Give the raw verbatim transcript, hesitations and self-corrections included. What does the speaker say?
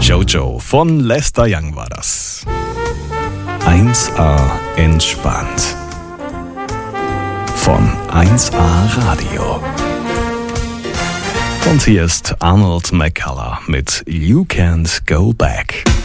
Jojo von Lester Young war das. eins A entspannt. Von eins A Radio. Und hier ist Arnold McCullough mit You Can't Go Back.